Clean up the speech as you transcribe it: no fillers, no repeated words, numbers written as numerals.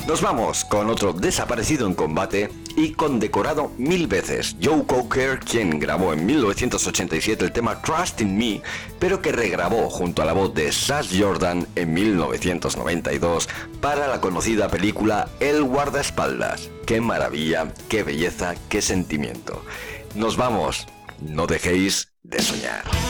Nos vamos con otro desaparecido en combate y condecorado 1000 veces, Joe Cocker, quien grabó en 1987 el tema Trust in Me, pero que regrabó junto a la voz de Sash Jordan en 1992 para la conocida película El guardaespaldas. ¡Qué maravilla, qué belleza, qué sentimiento! Nos vamos, no dejéis de soñar.